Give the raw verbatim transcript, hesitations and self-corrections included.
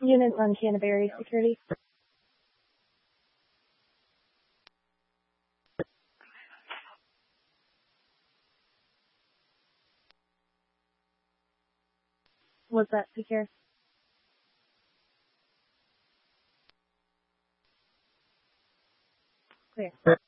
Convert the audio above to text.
Units on Canterbury security. What's that, secure? Clear.